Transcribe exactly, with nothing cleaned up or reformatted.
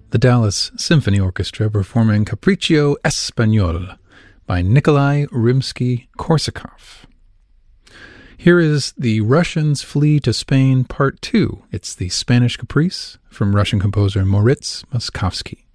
the Dallas Symphony Orchestra performing Capriccio Espagnol by Nikolai Rimsky-Korsakov. Here is The Russians Flee to Spain, Part two. It's the Spanish Caprice from Russian composer Moritz Moszkowski.